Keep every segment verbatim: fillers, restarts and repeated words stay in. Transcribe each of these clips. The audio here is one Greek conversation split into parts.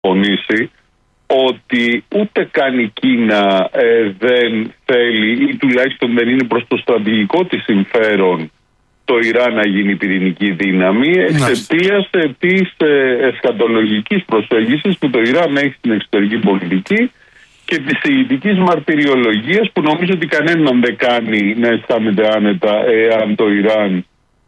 συμφωνήσει ότι ούτε καν η Κίνα ε, δεν θέλει ή τουλάχιστον δεν είναι προς το στρατηγικό της συμφέρον το Ιράν να γίνει πυρηνική δύναμη εξαιτίας ε, της ε, εσχατολογικής προσέγγισης που το Ιράν έχει στην εξωτερική πολιτική και της ηγετικής μαρτυριολογίας που νομίζω ότι κανέναν δεν κάνει να αισθάνεται άνετα εάν το Ιράν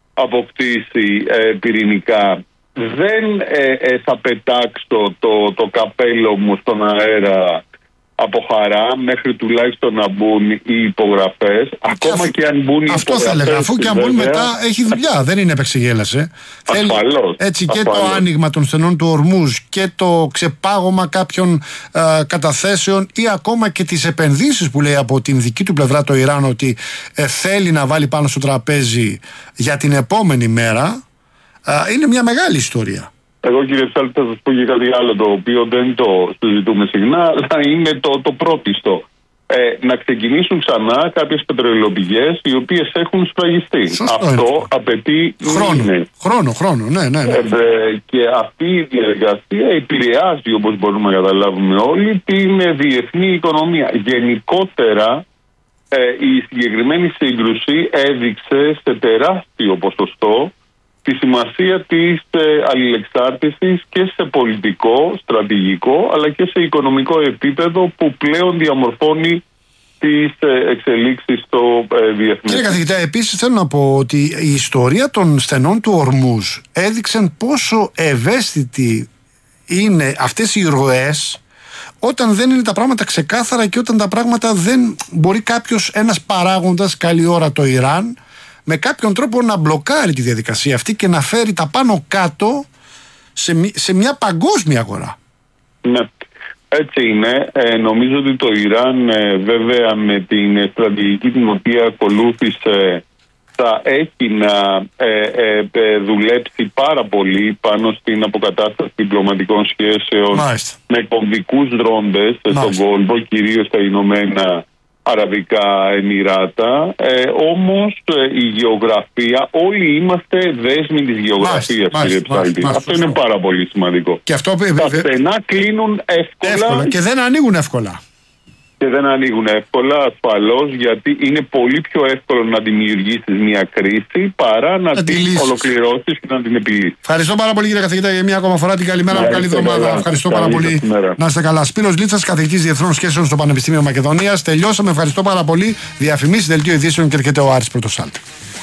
αποκτήσει ε, πυρηνικά. Δεν ε, ε, θα πετάξω το, το καπέλο μου στον αέρα από χαρά μέχρι τουλάχιστον να μπουν οι υπογραφές. Ακόμα αφ... και αν μπουν οι αυτό υπογραφές. Αυτό θα έλεγα. Αφού και αν μπουν μετά έχει δουλειά. Δεν είναι επεξηγέλασε. Ασφαλώς. Έτσι και ασφαλώς. Το άνοιγμα των στενών του Ορμούζ και το ξεπάγωμα κάποιων α, καταθέσεων ή ακόμα και τις επενδύσεις που λέει από την δική του πλευρά το Ιράν ότι ε, θέλει να βάλει πάνω στο τραπέζι για την επόμενη μέρα. Α, είναι μια μεγάλη ιστορία. Εγώ, κύριε Ψάλτη, θα σας πω και κάτι άλλο το οποίο δεν το συζητούμε συχνά, αλλά είναι το, το πρώτιστο. Ε, να ξεκινήσουν ξανά κάποιες πετρελαιοπηγές οι οποίες έχουν σφραγιστεί. Σωστό. Αυτό απαιτεί χρόνο. Είναι. Χρόνο, χρόνο, ναι, ναι. ναι. Ε, και αυτή η διαδικασία επηρεάζει, όπως μπορούμε να καταλάβουμε όλοι, την διεθνή οικονομία. Γενικότερα, ε, η συγκεκριμένη σύγκρουση έδειξε σε τεράστιο ποσοστό τη σημασία της ε, αλληλεξάρτησης και σε πολιτικό, στρατηγικό αλλά και σε οικονομικό επίπεδο που πλέον διαμορφώνει τις ε, εξελίξεις στο ε, διεθνές. Κύριε καθηγητά, επίσης θέλω να πω ότι η ιστορία των στενών του Ορμούζ έδειξαν πόσο ευαίσθητη είναι αυτές οι ροές όταν δεν είναι τα πράγματα ξεκάθαρα και όταν τα πράγματα δεν μπορεί κάποιος, ένας παράγοντας, καλή ώρα το Ιράν, με κάποιον τρόπο να μπλοκάρει τη διαδικασία αυτή και να φέρει τα πάνω κάτω σε, σε μια παγκόσμια αγορά. Ναι, έτσι είναι. Ε, νομίζω ότι το Ιράν ε, βέβαια με την στρατηγική την οποία ακολούθησε θα έχει να ε, ε, ε, δουλέψει πάρα πολύ πάνω στην αποκατάσταση διπλωματικών σχέσεων. Μάλιστα. Με κομβικούς δρόντες στον κόλπο, κυρίως στα Ηνωμένα Αραβικά Εμιράτα, ε, όμως ε, η γεωγραφία, όλοι είμαστε δέσμοι της γεωγραφίας, κύριε Ψάλτη. Αυτό είναι πάρα πολύ σημαντικό. Και αυτό, τα στενά κλείνουν εύκολα, εύκολα και δεν ανοίγουν εύκολα. Και δεν ανοίγουν εύκολα, ασφαλώς, γιατί είναι πολύ πιο εύκολο να δημιουργήσεις μια κρίση παρά να, να την ολοκληρώσεις και να την επιλύσεις. Ευχαριστώ πάρα πολύ, κύριε καθηγητά, για μια ακόμα φορά. Την καλημέρα μου, καλή εβδομάδα. Ευχαριστώ πάρα πολύ. Μέρα. Να είστε καλά. Σπύρος Λίτσας, καθηγητής Διεθνών Σχέσεων στο Πανεπιστήμιο Μακεδονίας. Τελειώσαμε. Ευχαριστώ πάρα πολύ. Διαφημίσεις, δελτίο ειδήσεων και έρχεται ο Άρης Πρωτοσάλτη.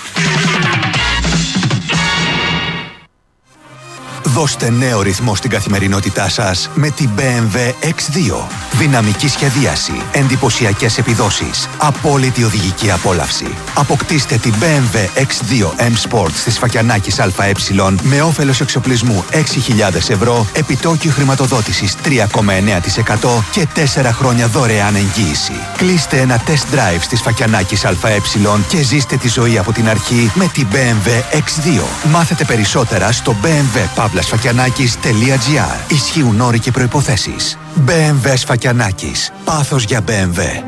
Δώστε νέο ρυθμό στην καθημερινότητά σας με την μπι εμ ντάμπλιου εξ δύο. Δυναμική σχεδίαση, εντυπωσιακές επιδόσεις, απόλυτη οδηγική απόλαυση. Αποκτήστε την μπι εμ ντάμπλιου εξ δύο M Sport της Φακιανάκης ΑΕ με όφελος εξοπλισμού έξι χιλιάδες ευρώ, επιτόκιο χρηματοδότησης τρία κόμμα εννέα τοις εκατό και τέσσερα χρόνια δωρεάν εγγύηση. Κλείστε ένα test drive στις Φακιανάκης ΑΕ και ζήστε τη ζωή από την αρχή με την μπι εμ ντάμπλιου εξ δύο. Μάθετε περισσότερα στο μπι εμ ντάμπλιου παύλα σφακιανάκης τελεία τζι άρ. Ισχύουν όροι και προϋποθέσεις. μπι εμ ντάμπλιου Σφακιανάκης. Πάθος για μπι εμ ντάμπλιου.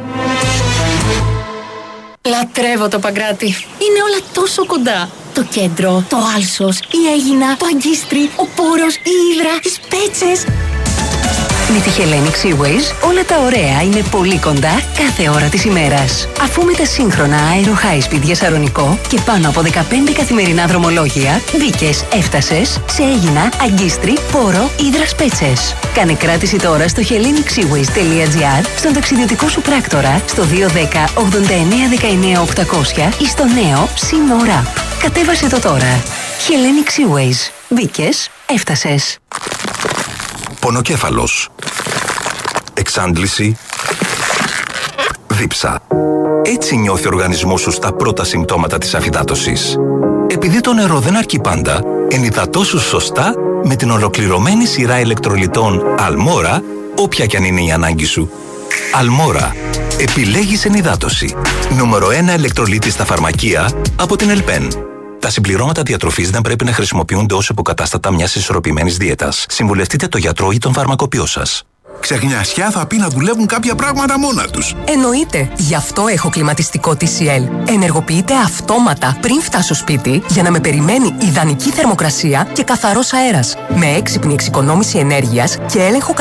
Λατρεύω το Παγκράτη. Είναι όλα τόσο κοντά. Το κέντρο, το Άλσος, η Αίγινα, το Αγκίστρι, ο Πόρος, η Ύδρα, οι Σπέτσες. Με τη Hellenic Seaways όλα τα ωραία είναι πολύ κοντά κάθε ώρα της ημέρας. Αφού με τα σύγχρονα Aero High Speed για Σαρονικό και πάνω από δεκαπέντε καθημερινά δρομολόγια μπήκες, έφτασες σε Αίγινα, Αγκίστρι, Πόρο, Ύδρα, Σπέτσες. Κάνε κράτηση τώρα στο hellenic seaways τελεία τζι άρ, στον ταξιδιωτικό σου πράκτορα, στο δύο ένα μηδέν ογδόντα εννέα δεκαεννέα οκτακόσια ή στο νέο Sino App. Κατέβασε το τώρα. Hellenic Seaways. Μπήκες, έφτασες. Πονοκέφαλος, εξάντληση, δίψα. Έτσι νιώθει ο οργανισμός σου στα πρώτα συμπτώματα της αφυδάτωσης. Επειδή το νερό δεν αρκεί πάντα, ενυδατώσου σωστά με την ολοκληρωμένη σειρά ηλεκτρολιτών Almora, όποια κι αν είναι η ανάγκη σου. Almora. Επιλέγεις ενυδάτωση. Νούμερο ένα ηλεκτρολίτη στα φαρμακεία από την Ελπέν. Τα συμπληρώματα διατροφής δεν πρέπει να χρησιμοποιούνται ως υποκατάστατα μιας ισορροπημένης δίαιτας. Συμβουλευτείτε τον γιατρό ή τον φαρμακοποιό σας. Ξεχνιασιά θα πει να δουλεύουν κάποια πράγματα μόνα τους. Εννοείται. Γι' αυτό έχω κλιματιστικό τι σι ελ. Ενεργοποιείται αυτόματα πριν φτάσω σπίτι για να με περιμένει ιδανική θερμοκρασία και καθαρός αέρας. Με έξυπνη εξοικονόμηση ενέργειας και έλεγχο